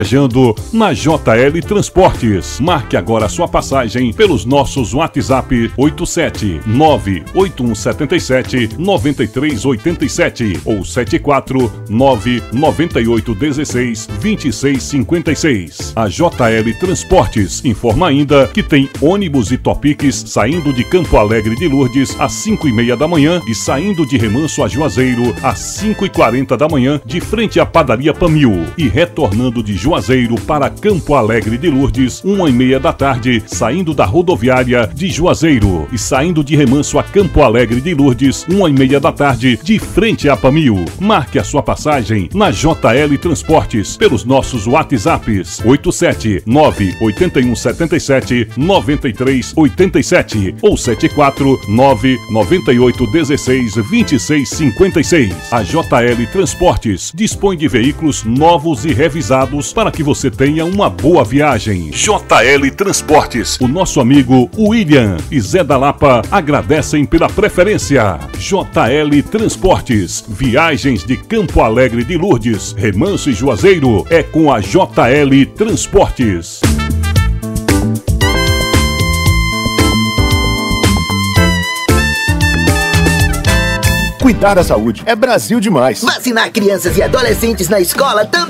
Viajando na JL Transportes. Marque agora a sua passagem pelos nossos WhatsApp 879-8177-9387 ou 749-9816-2656. A JL Transportes informa ainda que tem ônibus e Topiques saindo de Campo Alegre de Lourdes às 5h30 da manhã e saindo de Remanso a Juazeiro às 5h40 da manhã de frente à padaria Pamil e retornando de Juazeiro para Campo Alegre de Lourdes, 1h30 da tarde, saindo da rodoviária de Juazeiro e saindo de Remanso a Campo Alegre de Lourdes, 1h30 da tarde, de frente a Pamil. Marque a sua passagem na JL Transportes pelos nossos WhatsApps 879-8177-9387 ou 749-9816-2656. A JL Transportes dispõe de veículos novos e revisados para que você tenha uma boa viagem. JL Transportes. O nosso amigo William e Zé da Lapa agradecem pela preferência. JL Transportes. Viagens de Campo Alegre de Lourdes, Remanso e Juazeiro é com a JL Transportes. Cuidar da saúde é Brasil demais. Vacinar crianças e adolescentes na escola também